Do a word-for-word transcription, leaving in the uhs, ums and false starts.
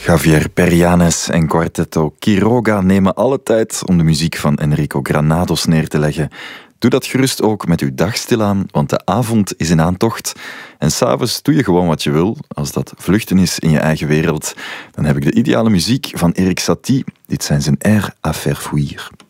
Javier Perianes en Quartetto Quiroga nemen alle tijd om de muziek van Enrico Granados neer te leggen. Doe dat gerust ook met uw dag stilaan, want de avond is in aantocht. En s'avonds doe je gewoon wat je wil. Als dat vluchten is in je eigen wereld, dan heb ik de ideale muziek van Erik Satie. Dit zijn zijn Air à faire fuir.